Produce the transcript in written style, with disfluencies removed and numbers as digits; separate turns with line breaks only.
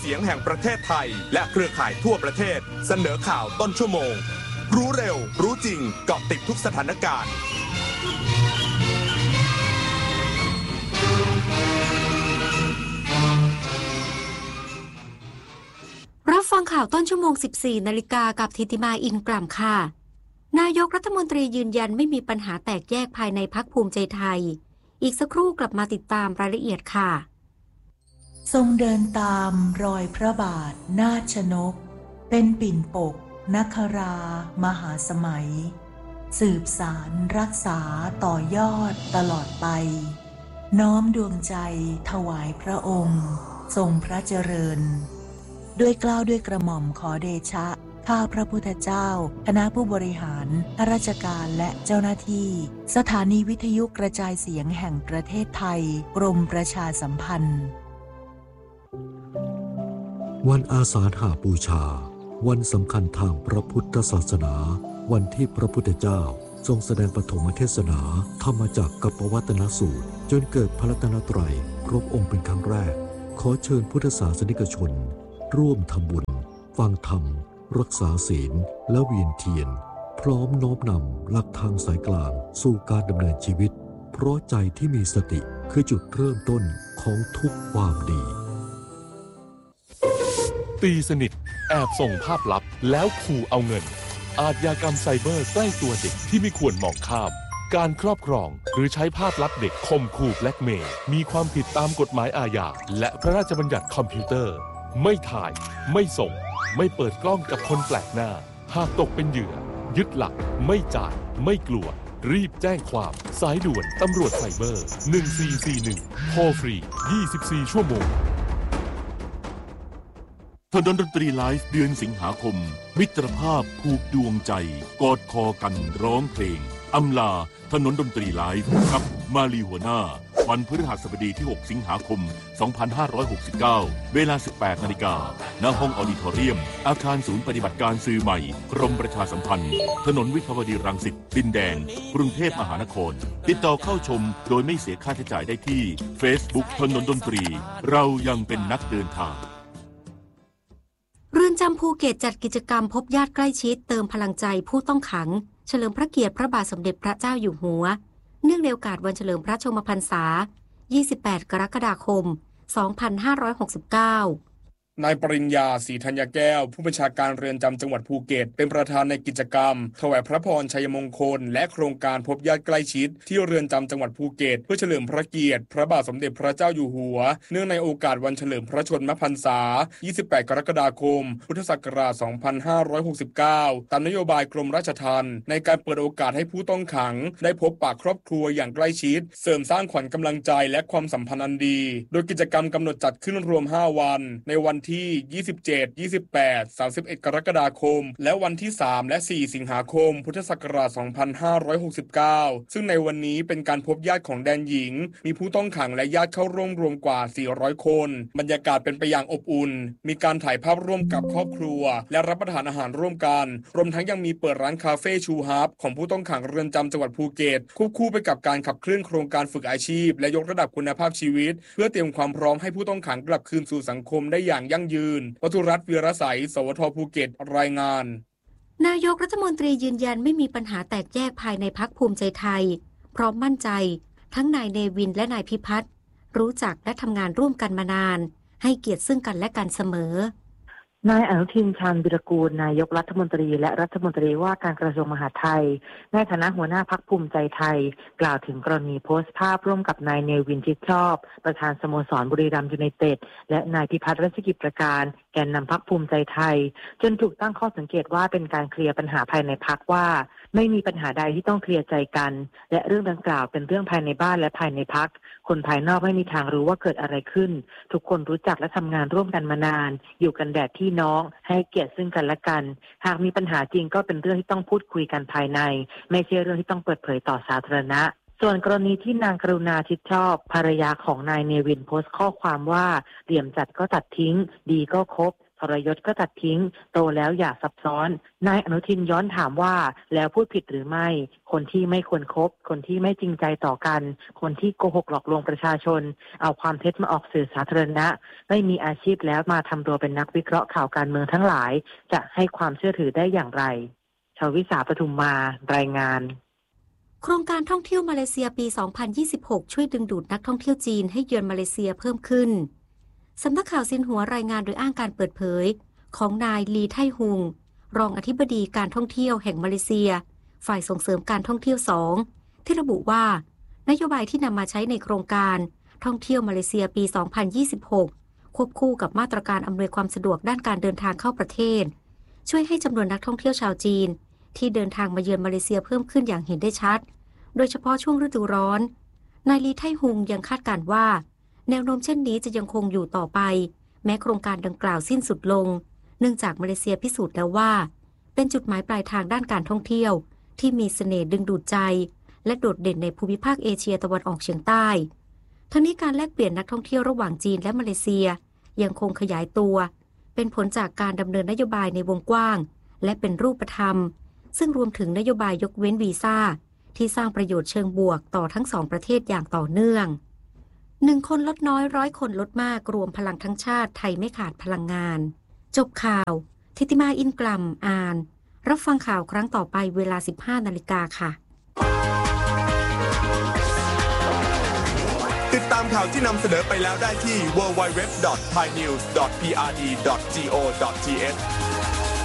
เสียงแห่งประเทศไทยและเครือข่ายทั่วประเทศเสนอข่าวต้นชั่วโมงรู้เร็วรู้จริงเกาะติดทุกสถานการณ์
รับฟังข่าวต้นชั่วโมง 14 นาฬิกากับธิติมาอินกล่ำค่ะนายกรัฐมนตรียืนยันไม่มีปัญหาแตกแยกภายในพรรคภูมิใจไทยอีกสักครู่กลับมาติดตามรายละเอียดค่ะ
ทรงเดินตามรอยพระบาทนาถชนกเป็นปิ่นปกนครามหาสมัยสืบสารรักษาต่อยอดตลอดไปน้อมดวงใจถวายพระองค์ทรงพระเจริญด้วยเกล้าด้วยกระหม่อมขอเดชะข้าพระพุทธเจ้าคณะผู้บริหารข้าราชการและเจ้าหน้าที่สถานีวิทยุกระจายเสียงแห่งประเทศไทยกรมประชาสัมพันธ์
วันอาสาฬหบูชาวันสำคัญทางพระพุทธศาสนาวันที่พระพุทธเจ้าทรงแสดงปฐมเทศนาธรรมจักรกับปวัตนสูตรจนเกิดพระรัตนตรัยครบองค์เป็นครั้งแรกขอเชิญพุทธศาสนิกชนร่วมทำบุญฟังธรรมรักษาศีลและเวียนเทียนพร้อมน้อมนำหลักทางสายกลางสู่การดำเนินชีวิตเพราะใจที่มีสติคือจุดเริ่มต้นของทุกความดี
ตีสนิทแอบส่งภาพลับแล้วขู่เอาเงินอาชญากรรมไซเบอร์ใกล้ตัวเด็กที่ไม่ควรมองข้ามการครอบครองหรือใช้ภาพลับเด็กข่มขู่แบล็กเมย์มีความผิดตามกฎหมายอาญาและพระราชบัญญัติคอมพิวเตอร์ไม่ถ่ายไม่ส่งไม่เปิดกล้องกับคนแปลกหน้าหากตกเป็นเหยื่อยึดหลักไม่จ่ายไม่กลัวรีบแจ้งความสายด่วนตำรวจไซเบอร์1441โทรฟรี24 ชั่วโมง
ถนนดนตรีไลฟ์เดือนสิงหาคมมิตรภาพผูกดวงใจกอดคอกันร้องเพลงอำลาถนนดนตรีไลฟ์กับมาลีหัวหน้าวันพฤหัสบดีที่6สิงหาคม2569เวลา 18 นาฬิกาณห้องออดิทอเรียมอาคารศูนย์ปฏิบัติการสื่อใหม่กรมประชาสัมพันธ์ถนนวิภาวดีรังสิตดินแดงกรุงเทพมหานครติดต่อเข้าชมโดยไม่เสียค่าใช้จ่ายได้ที่ Facebook ถนนดนตรีเรายังเป็นนักเดินทาง
เรือนจำภูเก็ตจัดกิจกรรมพบญาติใกล้ชิดเติมพลังใจผู้ต้องขังเฉลิมพระเกียรติพระบาทสมเด็จพระเจ้าอยู่หัวเนื่องในโอกาสวันเฉลิมพระชนมพรรษา28 กรกฎาคม 2569
นายปริญญา ศรีธัญแก้วผู้บัญชาการเรือนจำจังหวัดภูเก็ตเป็นประธานในกิจกรรมถวายพระพรชัยมงคลและโครงการพบญาติใกล้ชิดที่เรือนจำจังหวัดภูเก็ตเพื่อเฉลิมพระเกียรติพระบาทสมเด็จพระเจ้าอยู่หัวเนื่องในโอกาสวันเฉลิมพระชนมพรรษา28 กรกฎาคม พุทธศักราช 2569 ตามนโยบายกรมราชทัณฑ์ในการเปิดโอกาสให้ผู้ต้องขังได้พบปะครอบครัวอย่างใกล้ชิดเสริมสร้างขวัญกำลังใจและความสัมพันธ์อันดีโดยกิจกรรมกำหนดจัดขึ้นรวม5วันในวันที่27 28 31 กรกฎาคมและวันที่3และ4สิงหาคมพุทธศักราช 2569 ซึ่งในวันนี้เป็นการพบญาติของแดนหญิงมีผู้ต้องขังและญาติเข้าร่วมรวมกว่า400คนบรรยากาศเป็นไปอย่างอบอุ่นมีการถ่ายภาพร่วมกับครอบครัวและรับประทานอาหารร่วมกันรวมทั้งยังมีเปิดร้านคาเฟ่ชูฮับของผู้ต้องขังเรือนจำจังหวัดภูเก็ตควบคู่ไปกับการขับเคลื่อนโครงการฝึกอาชีพและยกระดับคุณภาพชีวิตเพื่อเตรียมความพร้อมให้ผู้ต้องขังกลับคืนสู่สังคมได้อย่างยั่งยืนวัตุรัตน์ วีรไสย สวท.ภูเก็ตรายงาน
นายกรัฐมนตรียืนยันไม่มีปัญหาแตกแยกภายในพรรคภูมิใจไทยพร้อมมั่นใจทั้งนายเนวินและนายพิพัฒน์รู้จักและทำงานร่วมกันมานานให้เกียรติซึ่งกันและกันเสมอน
ายอนุทิน ชาญวิรากูลนายกรัฐมนตรีและรัฐมนตรีว่าการกระทรวงมหาดไทยในฐานะหัวหน้าพรรคภูมิใจไทยกล่าวถึงกรณีโพสต์ภาพร่วมกับนายเนวินชิดชอบประธานสโมสรบุรีรัมย์ยูไนเต็ดและนายพิพัฒน์รัชกิจประการแกนนำพรรคภูมิใจไทยจนถูกตั้งข้อสังเกตว่าเป็นการเคลียร์ปัญหาภายในพรรคว่าไม่มีปัญหาใดที่ต้องเคลียร์ใจกันและเรื่องดังกล่าวเป็นเรื่องภายในบ้านและภายในพรรคคนภายนอกไม่มีทางรู้ว่าเกิดอะไรขึ้นทุกคนรู้จักและทำงานร่วมกันมานานอยู่กันแบบพี่น้องให้เกียรติซึ่งกันและกันหากมีปัญหาจริงก็เป็นเรื่องที่ต้องพูดคุยกันภายในไม่ใช่เรื่องที่ต้องเปิดเผยต่อสาธารณะส่วนกรณีที่นางกรุณาชิดชอบภรรยาของนายเนวินโพสต์ข้อความว่าเหลี่ยมจัดก็ตัดทิ้งดีก็คบทรยศก็ตัดทิ้งโตแล้วอย่าซับซ้อนนายอนุทินย้อนถามว่าแล้วพูดผิดหรือไม่คนที่ไม่ควรคบคนที่ไม่จริงใจต่อกันคนที่โกหกหลอกลวงประชาชนเอาความเท็จมาออกสื่อสาธารณะไม่มีอาชีพแล้วมาทำตัวเป็นนักวิเคราะห์ข่าวการเมืองทั้งหลายจะให้ความเชื่อถือได้อย่างไรชวิสา ปทุมมารายงาน
โครงการท่องเที่ยวมาเลเซียปี 2026 ช่วยดึงดูดนักท่องเที่ยวจีนให้เยือนมาเลเซียเพิ่มขึ้นสำนักข่าวซินหัวรายงานโดยอ้างการเปิดเผยของนายลีไทฮุงรองอธิบดีการท่องเที่ยวแห่งมาเลเซียฝ่ายส่งเสริมการท่องเที่ยว2ที่ระบุว่านโยบายที่นำมาใช้ในโครงการท่องเที่ยวมาเลเซียปี 2026 ควบคู่กับมาตรการอำนวยความสะดวกด้านการเดินทางเข้าประเทศช่วยให้จำนวนนักท่องเที่ยวชาวจีนที่เดินทางมาเยือนมาเลเซียเพิ่มขึ้นอย่างเห็นได้ชัดโดยเฉพาะช่วงฤดูร้อนนายลีไทฮุงยังคาดการณ์ว่าแนวโน้มเช่นนี้จะยังคงอยู่ต่อไปแม้โครงการดังกล่าวสิ้นสุดลงเนื่องจากมาเลเซียพิสูจน์แล้วว่าเป็นจุดหมายปลายทางด้านการท่องเที่ยวที่มีเสน่ห์ดึงดูดใจและโดดเด่นในภูมิภาคเอเชียตะวันออกเฉียงใต้ทั้งนี้การแลกเปลี่ยนนักท่องเที่ยวระหว่างจีนและมาเลเซียยังคงขยายตัวเป็นผลจากการดำเนินนโยบายในวงกว้างและเป็นรูปธรรมซึ่งรวมถึงนโยบายยกเว้นวีซ่าที่สร้างประโยชน์เชิงบวกต่อทั้งสองประเทศอย่างต่อเนื่อง1 คนลดน้อย100 คนลดมากรวมพลังทั้งชาติไทยไม่ขาดพลังงานจบข่าวทิติมาอินกลัมอ่านรับฟังข่าวครั้งต่อไปเวลา 15 นาฬิกาค่ะ
ติดตามข่าวที่นำเสนอไปแล้วได้ที่ www.thainews.prd.go.th